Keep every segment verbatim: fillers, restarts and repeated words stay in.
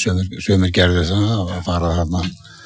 sömur, sömur gerði það að fara þarna.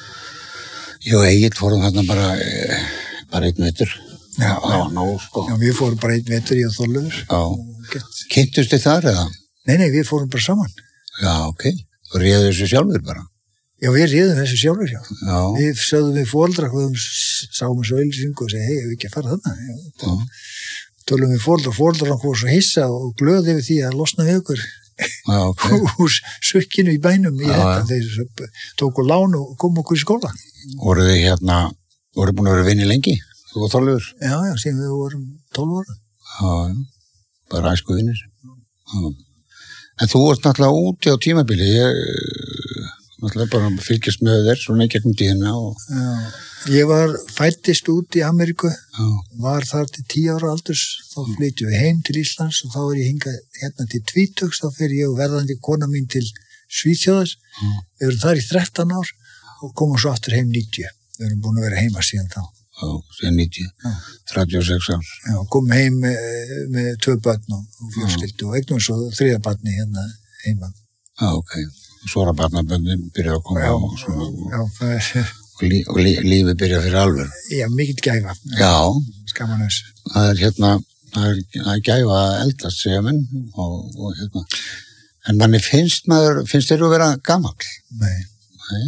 Ég og Egill fórum þarna bara, bara einn vetur. Já, það var nóg, sko. Já, við fórum bara einn vetur í að Þorleifur. Já. Kynntust þið þar eða? Nei, nei, við fórum bara saman. Já, ok. Og réðu þessu sjálfur bara? Já, við réðum þessu sjálfur, já. Já. Við sögðum við fóreldra, hvað sáum þessu auglýsingu og segja, hei, ef við ekki að fara þarna. Já. Tölum við fóreldra, fóreldra hann fór svo hissa og glöð yfir því að losna við okkur. Já, ok. Úr sukkinu í bænum í já, þetta. Þeir tóku lán og kom okkur í skóla. Voru þið hérna, voru búin að vera vinni lengi? Þú var Þorleifur? Já, já, síðan við vorum tólf ára. Já, já. Bara æsku vinnir. Já. En þú varst náttúrulega úti á tímabili. Ég náttúrulega bara fylgjast með þér svona í gegnum tíðina. Og... Já, ég var fæddist út í Ameríku, já. Var þar til tíu ára aldurs, þá flytjum við heim til Íslands og þá er ég hingað hérna til tvítugs, þá fer ég og verðandi kona mín til Svíþjóðar. Mm. Við erum þar í þrettán ár og komum svo aftur heim níutíu. Við erum búin að vera heima síðan þá. Já, síðan níutíu, já. þrjátíu og sex ár. Já, komum heim með, með tvö börn og, og fjölskyldu og eignum svo þriða barni hérna heima. Já, ok. Svora barnaböndin byrjaði að koma já, og svona. Já, það er... Og, lí, og lí, lífið byrjaði fyrir alveg. Já, mikill gæfa. Já. Skaman þessu. Það er hérna, það er, það er gæfa að eldast, segja minn, og, og hérna. En manni finnst maður, finnst þér að vera gamall? Nei. Nei.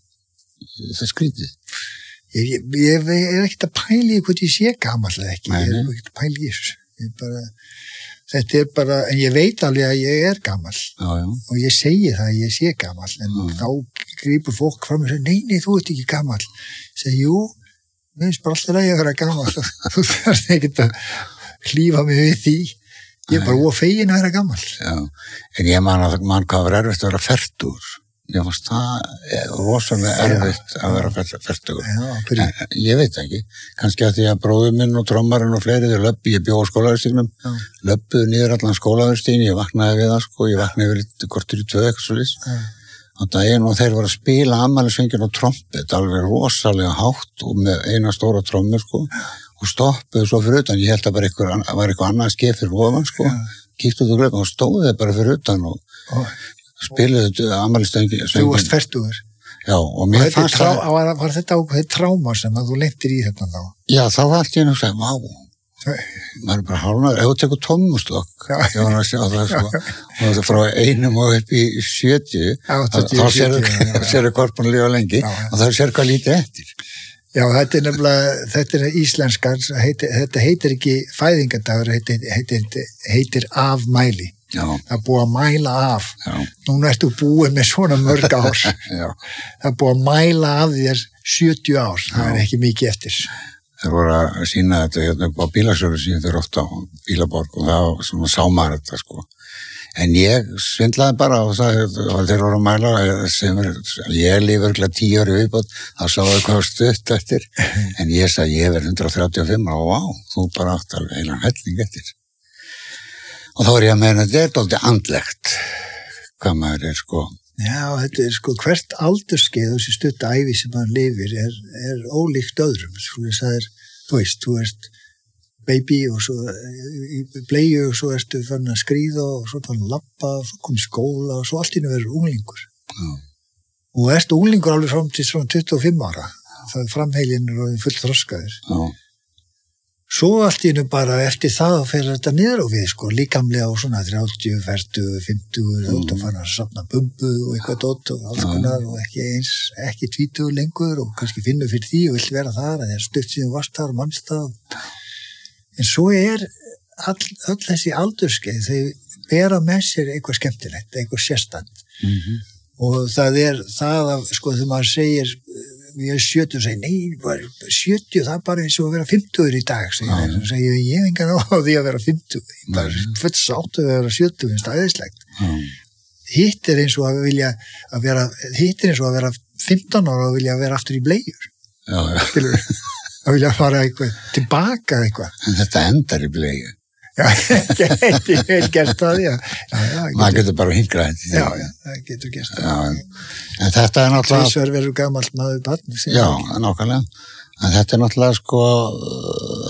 Það er skrítið. Ég, ég, ég er ekkert að pæli í hvort ég sé gamall eða ekki. Nei, ég er ekkert að pæli í þessu. Ég bara, þetta er bara, en ég veit alveg að ég er gamall. Já, já. Og ég segi það að ég sé gamall, en já. Þá grípur fólk fram og segir, nei, nei, þú ert ekki gamall. Ég segi, jú, mér finnst bara alltaf að ég vera gamall. Þú þarfst ekkert að hlífa mig við því. Ég er bara ófegin að vera gamall. Já, en ég man að mann hvað var erfitt að vera fertugur. Ég fannst það rosalega erfitt að vera fertugur. Já, ég veit ekki. Kannski að því að bróður minn og trommarinn og fleiri þeir löppi, ég bjó á skólaverstignum, löppuðu niður allan skólaverstigin, ég vaknaði við það sko, ég vaknaði við litt kortur í tvö eitthvað svo list. Á daginn og þeir voru að spila afmælisvengin og trompet, alveg rosalega hátt og með eina stóra trommur sko, og stoppuðu svo fyrir utan. Ég held að bara ykkur, var eitthvað annað skeið fyrir ofan sko, kíktu út og glöp og stóðu bara fyrir utan og spiluðu afmælisvengin. Þú varst fertugur. Já, og mér fannst það... Var, var þetta ákveðið tráma sem að þú lentir í þetta þá? Já, þá var allt í einu að segja, vá, maður er bara hálfnaður, ef þú tekur tommustokk, ég var að sjá það sko, og það frá einum og upp í sjötíu, þá sérðu korpun að lifa lengi, já, og þá sérðu hvað lítið eftir. Já, þetta er nefnilega, þetta er íslenskar, þetta heitir ekki fæðingadagur, heitir, heitir, heitir afmæli. Já. Það er búið að mæla af. Já. Núna ertu búið með svona mörg ár. Já. Það er búið að mæla af þér sjötíu ár. Það Já. Er ekki mikið eftir. Þeir voru að sína þetta hérna upp á bílasölu síðan þeir ofta á bílaborg og það var svona sámar þetta sko. En ég svindlaði bara og það, og þeir voru að mæla sem er, ég lifi örgulega tíu ári viðbót, þá sáðu hvað stutt eftir. En ég sagði, ég verð hundrað þrjátíu og fimm og vá, þú bara átt alveg heilan helling eftir. Og þá er ég að meina, þetta er dálítið andlegt, hvað maður er sko. Já, þetta er sko, hvert aldurskeið þessi stutta ævi sem maður lifir er, er ólíkt öðrum. Svo það er, þú veist, þú veist baby og svo í bleiu og svo ertu fann að skríða og svo fann að labba og svo kom í skóla og svo allt í einu verður unglingur. Já. Og ertu unglingur alveg fram til svona tuttugu og fimm ára. Það er framheilin og fullt þroskaður. Já. Svo allt í einu bara eftir það að fer þetta niður á við, sko, líkamlega og svona þrjátíu, fertugu, fimmtugu, mm. og fann að safna bumbu og eitthvað dótt og alls konar og ekki eins, ekki tvítugu lengur og kannski finnur fyrir því og vill vera þar, að það er stutt síðan varst þar og mannst það. En svo er all, öll þessi aldurskeið, þau bera með sér eitthvað skemmtilegt, eitthvað sérstand. Mm-hmm. Og það er það að, sko, þegar maður segir, ég er sjötíu og segir, nei, sjötíu, það er bara eins og að vera fimmtugur í dag, segir það. Og segir, ég hef engan á því að vera fimmtugur. Ég bara full sáttu að vera sjötíu, finnst það æðislegt. Mm. Hitt er eins og að vilja að vera, hitt er eins og að vera fimmtán ára og vilja vera aftur í bleiur. Já, já. Skilur, að vilja fara eitthvað, tilbaka eitthvað. En þetta endar í bleiu. Já, ég hef gert það, já. já, já maður getur bara hingrað þetta. Já, já, það getur gert það. Já, en þetta er náttúrulega... Tvísvar verður gamalt maður barn. Já, nákvæmlega. En þetta er náttúrulega sko...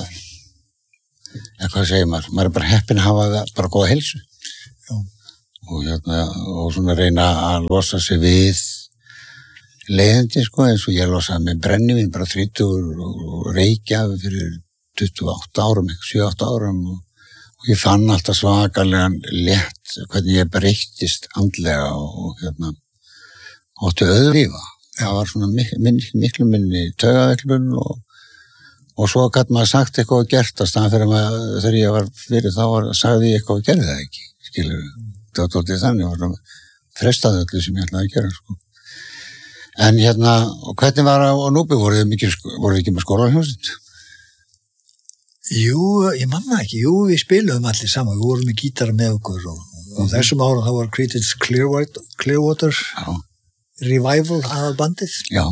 Ja, hvað segir maður? Maður er bara heppinn að hafa bara góða heilsu. Já. og hérna, og svona reyna að losa sig við leiðindi, sko, eins og ég losaði með brennivín, bara þrítugur og reykja fyrir tuttugu og átta árum, ekki sjö átta árum og, og ég fann alltaf svakalega létt hvernig ég breyttist andlega og, og hérna, áttu öðru lífa. Það var svona miklu, miklu minni taugaveiklunin og, og svo gæti maður sagt eitthvað og gert að staðan fyrir maður, þegar ég var fyrir þá var, sagði ég eitthvað og gerði það ekki, skilur. Það var tóttið þannig, það var frestaði öllu sem ég ætlaði að gera, sko. En hérna, og hvernig var á, á Núpi, voruð þið mikið, voruð þið ekki með skólahljómsveit? Jú, ég manna ekki, jú, við spiluðum allir saman, við vorum með gítara með okkur og, og mm. þessum árum það var Creedence Clearwater, Clearwater Já. Revival aðalbandið. Já.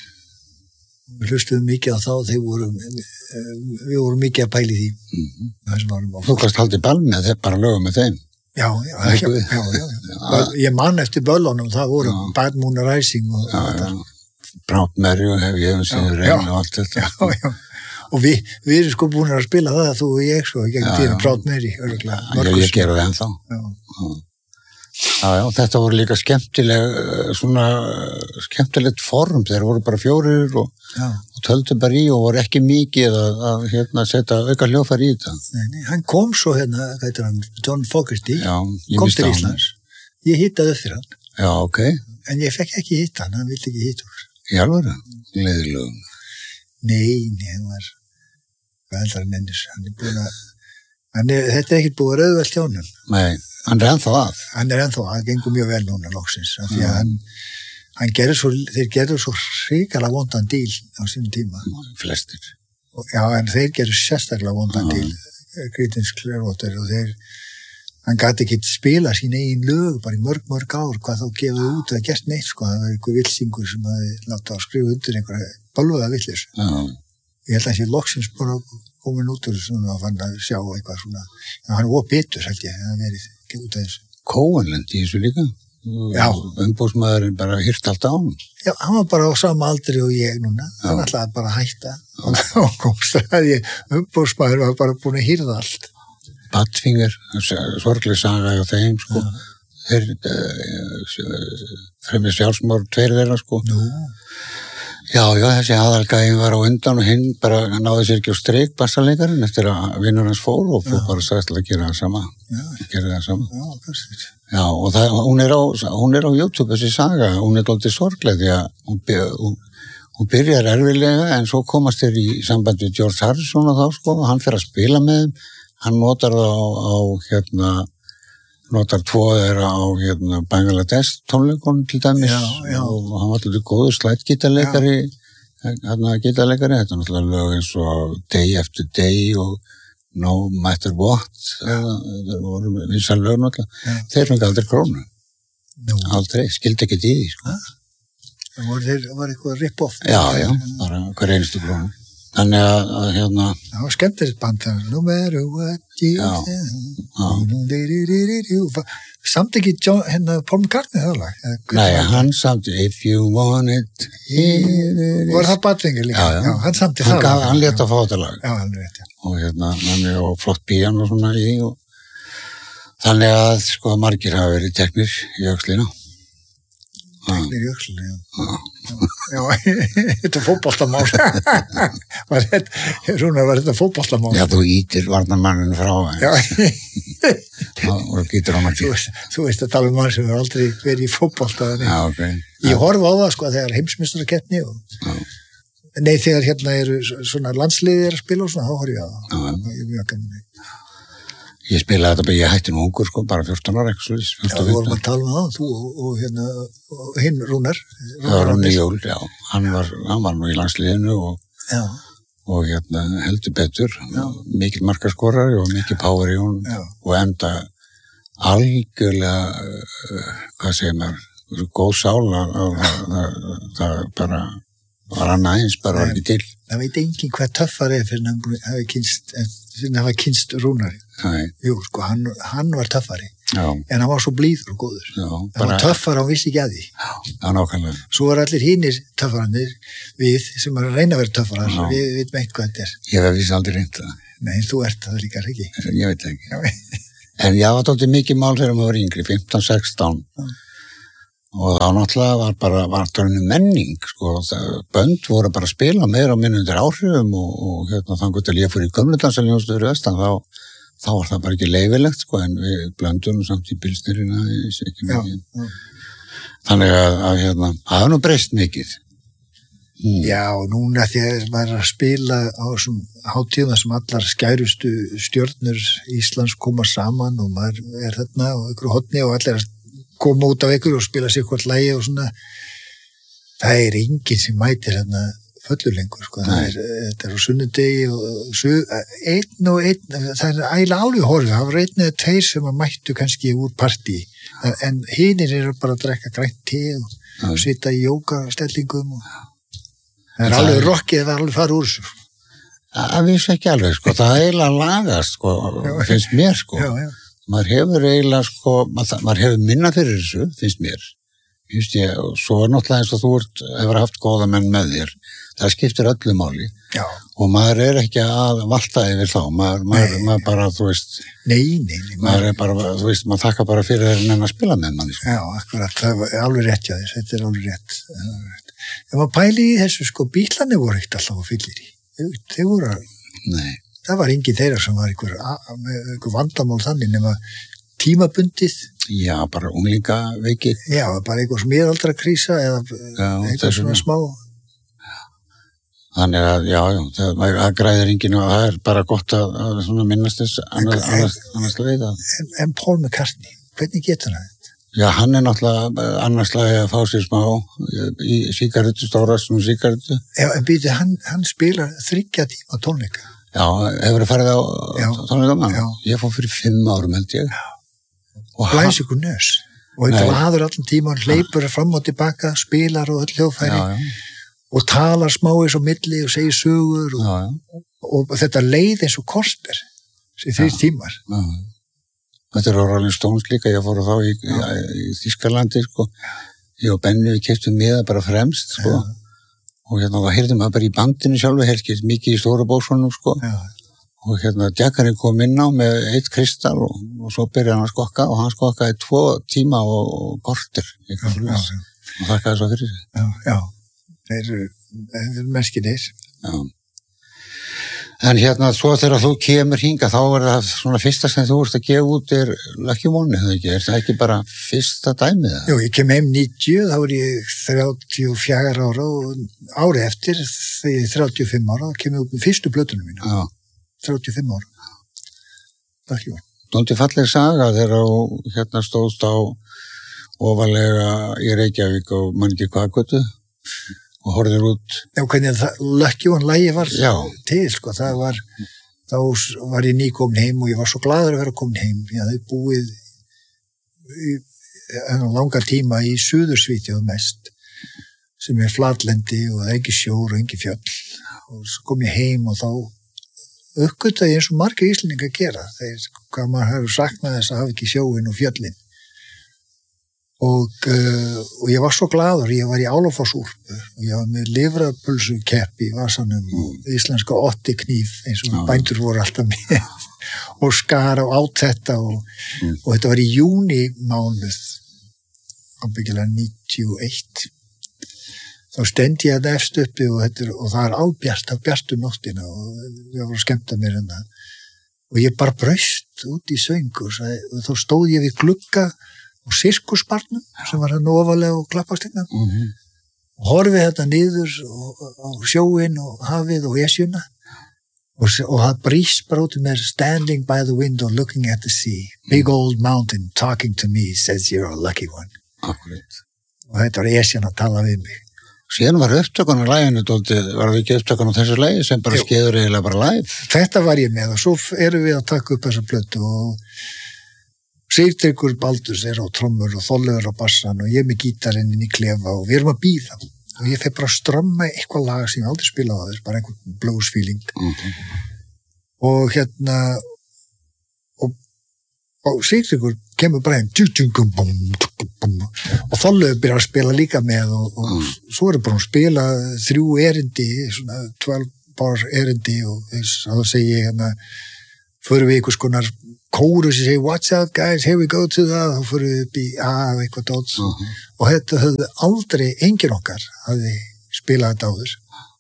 Við hlustuðum mikið á þá, þeir voru, við vorum mikið að pæli því. Mm. Þessum árum. Þú kannst haldið ball með þeir, bara lögum með þeim. Já, já, já, já, já. já. Ég man eftir böllunum, það voru já. Bad Moon Rising og já, þetta. Brátt Mary og hef ég hefði séð regn og allt þetta. Já, já. Og við, við erum sko búin að spila það, þú og ég, sko, gegn tíðan Brátt Mary, örgulega. Já, ég gera það ennþá. Já. Já. Já, já, þetta voru líka skemmtileg, svona skemmtilegt form, þeir voru bara fjórir og, og töldu bara í og voru ekki mikið að, að hérna, setja auka hljóðfæri í þetta. Nei, nei, hann kom svo hérna, hvað heitir hann, John Fogerty, já, kom til Íslands, ég hittaði eftir hann. Já, ok. En ég fekk ekki hitta hann, hann vildi ekki hitta úr. Í alvöru? Leiðilögum? Nei, nei, hann var, hvað heldur hann ennir, hann er búin að, hann er, þetta er ekkert búið að auðvelt hjá honum. Nei. Hann er ennþá að? Hann er ennþá að, það gengur mjög vel núna loksins, af því að hann, hann gerði svo, þeir gerðu svo hrikalega vondan díl á sínum tíma. Flestir. Og, já, en þeir gerðu sérstaklega vondan díl, Creedence Clearwater, og þeir, hann gæti ekki spila sín eigin lög, bara í mörg, mörg ár, hvað þá gefið út eða gert neitt, sko, það var einhver vilsingur sem hafi látað að skrifa undir einhverja balvaða villis. Já. Ég held að þessi loksins bara komin út úr svona og fann að sjá eitthvað svona, en hann var bitur, held ég, það verið út af þessu. Kóanlend í þessu líka? Já. Umbóðsmaðurinn bara hyrt allt á hann? Já, hann var bara á sama aldri og ég núna. Já. Hann ætlaði bara að hætta. Og komst að ég, umbóðsmaður var bara búin að hýrða allt. Badfinger, sorgleg saga hjá þeim, sko. Já. Þeir uh, fremið sjálfsmór tveir þeirra, sko. Nú. Já, já, þessi aðalgæðin var á undan og hinn bara náði sér ekki á streik bassalekarinn eftir að vinnur hans fór og fór bara sagðist að gera það sama. Já. Gerði það sama. Já, kannski. Já, og það, hún, er á, hún er á YouTube, þessi saga, hún er dálítið sorgleg því að hún, hún, hún byrjar erfilega en svo komast þér í samband við George Harrison og þá, sko, og hann fer að spila með þeim, hann notar það á, á hérna, notar tvo þeirra á hérna, Bangladesh tónleikunum til dæmis já, já. Og hann var alltaf góður slættgítarleikari hérna gítarleikari, þetta er náttúrulega lög eins og Day After Day og No Matter What það voru vinsal lög náttúrulega þeir fengi aldrei krónu no. Aldrei, skildi ekki í því sko. Það voru þeir, var eitthvað rip-off Já, já, bara hver einustu krónu Þannig að, að hérna... Það var skemmtilegt band þannig. No matter what you say. Samt ekki John, hérna Paul McCartney það lag? Nei, hann samti If you want it, here it is. Var það Badfinger líka? Já, já. já hann samti það. Hann, hann lét að fá þetta lag. Já, hann veit, já. Og hérna, hann er á flott pían og svona í því og... Þannig að, sko, margir hafa verið teknir í öxlina. Teknir í öxlina, já. Já, þetta er fótboltamál. Var þetta, Rúnar, var þetta fótboltamál? Já, þú ítir varnarmanninu frá. Já. Og getur hann ekki. Þú, þú veist að tala um mann sem hefur aldrei verið í fótbolta. Já, ok. Ég horf á það, sko, þegar heimsmeistarakeppni og... Já. Nei, þegar hérna eru svona landsliðir að spila og svona, þá horf ég á það. Já. Ég er mjög gaman. Ég spilaði þetta bara, ég hætti nú ungur sko, bara fjórtán ára, ekki svo. Já, þú vorum að tala um það, þú og, og hérna, og hinn Rúnar. Já, Rúnar Jól, já, hann var, hann var nú í landsliðinu og, já. Og hérna heldur betur, mikil markaskorari og mikil power í hún já. Og enda algjörlega, hvað segir maður, góð sál að það bara var hann aðeins, bara var ekki til. Það veit enginn hvað töffar er fyrir hann hafi kynst, fyrir hann hafi kynst Rúnari. Nei. Jú, sko, hann, hann var töffari. Já. En hann var svo blíður og góður. Já. Hann bara, var töffar og hann vissi ekki að því. Já, það er nákvæmlega. Svo var allir hinnir töffarannir við sem var að reyna að vera töffarar. Við veitum eitt hvað þetta er. Ég hef vissi aldrei reynt það. Nei, þú ert það líka, ekki? Ég veit ekki. En ég var tóttið mikið mál þegar maður var yngri, fimmtán sextán. Mm. Og þá náttúrulega var bara, var það menning, sko. Bönd voru bara að spila meira og minna undir áhrifum og, og hérna þannig til ég fór í gömludansaljónstu fyrir vestan, þá, þá var það bara ekki leyfilegt, sko, en við blöndum samt í bílstyrina, ekki mikið. Já, já. Þannig að, að hérna, það var nú breyst mikið. Mm. Já, og núna þegar maður er að spila á þessum hátíðum sem allar skærustu stjörnur Íslands koma saman og maður er þarna og ykkur hotni og allir koma út af ykkur og spila sér hvort lægi og svona, það er enginn sem mætir þarna fullur lengur, sko. Það er, þetta er á sunnudegi og su, einn og einn, það er ægilega álið horfið, það var einn eða tveir sem að mættu kannski úr partí, en hinir eru bara að drekka grænt te og, og sita í jókastellingum og það er alveg rokkið, það er alveg farið úr þessu. Það vissi ekki alveg, sko, það er eiginlega lagast, sko, finnst mér, sko. Já, já. Maður hefur eiginlega, sko, maður, maður hefur minna fyrir þessu, finnst mér. Just ég, og svo er náttúrulega eins og þú ert, hefur haft góða menn með þér. Það skiptir öllu máli. Já. Og maður er ekki að valta yfir þá, maður, maður, maður bara, þú veist. Nei, nei, nei. Maður er bara, þú veist, maður þakka bara fyrir þeirra en að spila með manni, sko. Já, akkurat, það er alveg rétt hjá þess, þetta er alveg rétt. Ef maður pæli í þessu, sko, bílarnir voru ekkert alltaf á fyllir í. Þeir, þeir voru, nei. Það var engin þeirra sem var einhver, einhver vandamál þannig nema tímabundið. Já, bara unglingaveiki. Já, bara einhver miðaldra krísa eða já, eitthvað svona smá. Þannig að, já, já, það, það græðir enginn og það er bara gott að, að svona minnast þess annars, annars, annars leið að. En, en Paul McCartney, hvernig getur hann þetta? Já, hann er náttúrulega annars lagi að fá sér smá í sígarettu, stóra svona sígarettu. Já, en býti, hann, hann spilar þriggja tíma tónleika. Já, hefur það farið á tónleika mann? Já. Ég fór fyrir fimm árum, held ég. Já. Blæs ykkur nös. Og þetta laður allan tíma, hann hleypur fram og tilbaka, spilar og öll hljóðfæri. Já, já. Og talar smá eins og milli og segir sögur. Og, já, já. Og þetta leið eins og korter, sem þrýr tímar. Já. Þetta er á Rolling Stones líka, ég fór þá í, í, í Þýskalandi, sko. Ég og Benni, við keyptum miða bara fremst, sko. Já. Og hérna, það heyrðum við bara í bandinu sjálfu, heyrðum mikið í stóra bóksvonum, sko. Já. Og hérna, Jackarinn kom inn á með eitt kristall og, og svo byrjaði hann að skokka og hann skokkaði tvo tíma og, og korter. Já, já, já. Og þakkaði svo fyrir sig. Já, já. Þeir eru merkinir. Já. En hérna, svo þegar þú kemur hinga, þá er það svona fyrsta sem þú ert að gefa út er Lucky One, eða ekki? Er það ekki bara fyrsta dæmið? Jú, ég kem heim níutíu, þá er ég þrjátíu og fjögur ára og árið eftir, þegar ég er þrjátíu og fimm ára, þá kem ég út með fyrstu plötunum mína. Já. þrjátíu og fimm ára. Lucky One. Dóndi falleg saga þegar þú hérna stóðst á ofalega í Reykjavík og mann ekki hvað götu? Og horfður út. Já, hvernig það, Lucky One lagi var já. Til, sko, það var, þá var ég nýkomin heim og ég var svo gladur að vera komin heim. Ég hafði búið í, í langar tíma í Suðursvíþjóð mest, sem er flatlendi og það er ekki sjór og ekki fjöll. Og svo kom ég heim og þá uppgötaði eins og margir Íslendingar gera. Þeir, hvað maður hefur saknað þess að hafa ekki sjóin og fjöllin. Og, uh, og ég var svo gladur, ég var í Álafossúrpu og ég var með lifrapulsu kepp í vasanum mm. og íslenska otti kníf eins og mm. bændur voru alltaf með og skar og átt þetta og, mm. og þetta var í júni mánuð ábyggilega níutíu og eitt. Þá stendi ég þetta efst uppi og, þetta, og það er ábjart, það bjart um nóttina og ég var að skemmta mér en það og ég bara braust út í söng og, og þá stóð ég við glugga og sirkusbarnum sem var hann ofalega og klappastegna mm-hmm. og horfið þetta niður á sjóin og hafið og esjuna og, og það brýst bara út með standing by the window looking at the sea big mm. old mountain talking to me says you're a lucky one Akkurat. Og þetta var esjan að tala við mig. Síðan var upptökun á læginu dóltið, var það ekki upptökun á þessu lægi sem bara skeður eiginlega bara live? Þetta var ég með og svo erum við að taka upp þessa plötu og Sigtryggur Baldurs er á trommur og Þorleifur á bassan og ég með gítarinn inn í klefa og við erum að bíða og ég fer bara að strömma eitthvað lag sem ég aldrei spilaði á þess, bara einhvern blues feeling mm-hmm. og hérna og, og Sigtryggur kemur bara einn og Þorleifur byrjar að spila líka með og, og mm. svo erum bara að spila þrjú erindi, svona tólf bar erindi og þess að það segi ég hérna förum við einhvers konar kóru sem segir watch out guys, here we go to that, þá förum við upp í A og eitthvað dóts uh -huh. og þetta höfðu aldrei, engin okkar hafði spilað þetta áður.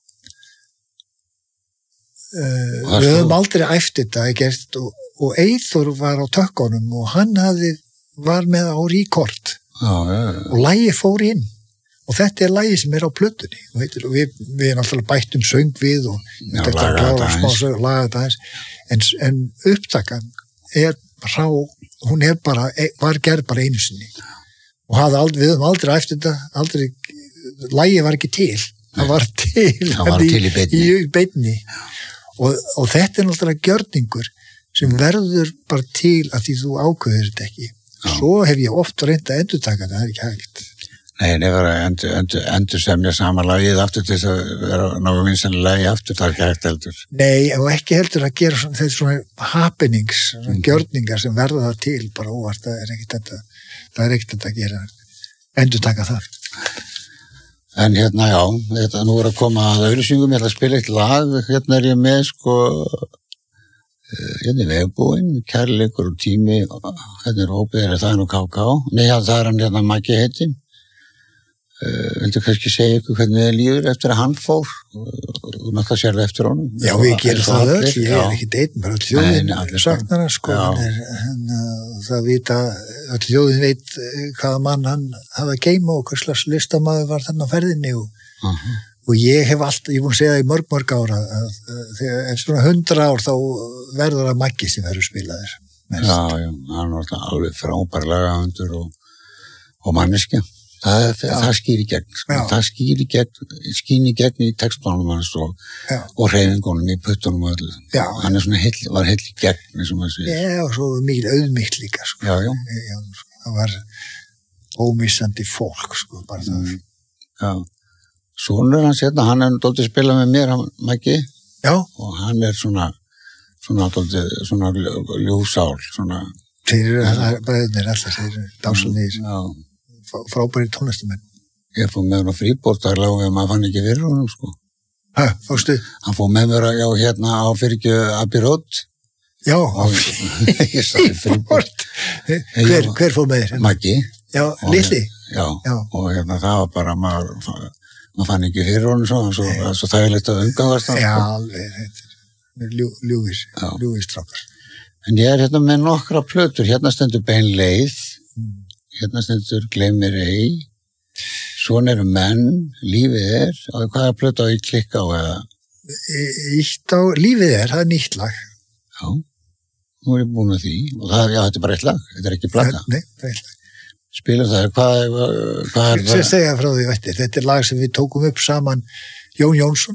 Uh, við höfum aldrei æft þetta gert, og, og Eyþór var á tökkunum og hann hafði, var með á rekord já, já, já. og lagið fór inn og þetta er lagið sem er á plötunni og við, við, við erum alltaf bættum söng við og já, þetta er klára smá laga þetta eins en, en upptakan er rá, hún er bara var gerð bara einu sinni og aldrei, við höfum aldrei æft þetta aldrei, lagið var ekki til það var til, það var til í beinni, í, í beinni. Og, og þetta er náttúrulega gjörningur sem verður bara til að því þú ákveður þetta ekki já. Svo hef ég oft reynt að endurtaka það, það er ekki hægt. Nei, það var að endur, endur, endur semja sama lagið aftur til þess að vera náðu vinsanlega lagi aftur, það er ekki hægt heldur. Nei, og ekki heldur að gera svona, þetta svona happenings, svona mm. gjörningar sem verða það til, bara óvart, það er ekkert þetta, það er ekkert þetta að gera, endur taka það. En hérna, já, þetta nú er að koma að auglýsingum, ég ætla að spila eitt lag, hérna er ég með, sko, hérna er Vegbúinn, Kærleikur og tími, hérna er hópið, er það nú Ká Ká, nei, já, það er hann hérna Maggi heitinn. Uh, vildu kannski segja ykkur hvernig þið líður eftir að hann fór og náttúrulega sér það eftir honum já við gerum það öll, ég er ekki deitn bara öll þjóðin saknar hann sko er, hann, það vita öll þjóðin veit hvaða mann hann hafa geima og hvers slags listamaður var þannig á ferðinni og, uh -huh. og ég hef alltaf, ég múin segja það í mörg mörg ára að, að þegar eftir svona hundra ár þá verður það Maggi sem verður spilaður mest. Já, já, hann var alveg frábær lagahundur og, og manneskja Það, það skýr í gegn, sko. það skýr í gegn, skýn í gegn í textbánum hans og, og hreyfingunum í puttunum og öllu. Já. Hann er svona heill, var heill í gegn, eins og maður segir. Já, og svo mikil auðmýkt líka, sko. Já, já. já. Það var ómissandi fólk, sko, bara það. Mm. Já. Sonur hans hérna, hann er dálítið að spila með mér, hann, Maggi. Já. Og hann er svona, svona dálítið, svona ljósál, svona. Þeir eru, það er bræðnir alltaf, þeir eru dásalnir. Já. Frábæri tónlistumenn. Ég fór með hann á Fríbort, þar lágum við að maður fann ekki fyrir honum, sko. Hæ, fórstu? Hann fór með mér á hérna á fyrirgju Abbey Road. Já, á ég sagði Fríbort. Hver, hver fór með þér? Maggi. Já, litli? Já, já, og hérna það var bara, maður, maður fann ekki fyrir honum svo, svo, svo þægilegt að umgangast hann. Já, alveg, þetta er ljú, ljúvis, ljúvistrákar. En ég er hérna með nokkra plötur, hérna stendur Bein leið. Mm. Hérna stendur Gleymir ei, svona eru menn, lífið er, og hvaða plötu á ég klikka á eða? Ítt á, lífið er, það er nýtt lag. Já, nú er ég búin að því, og það, já, þetta er bara eitt lag, þetta er ekki plata. Nei, það er eitt lag. Spila það, hvað, hvað er það? Sér segja frá því eftir, þetta er lag sem við tókum upp saman Jón Jónsson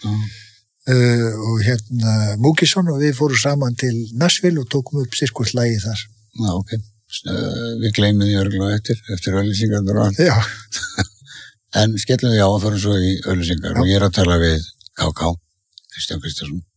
uh, og hérna Múkisson og við fórum saman til Nashville og tókum upp sirkvöld lagi þar. Já, ok. Við gleymum því örgulega eftir, eftir auglýsingar og allt. Já. En skellum við á að fara svo í auglýsingar og ég er að tala við Ká Ká, Kristján Kristjánsson.